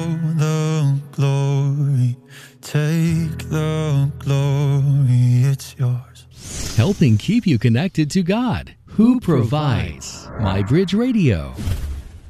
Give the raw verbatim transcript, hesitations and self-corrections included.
the glory. Take the glory, it's yours. Helping keep you connected to God, who provides My Bridge Radio.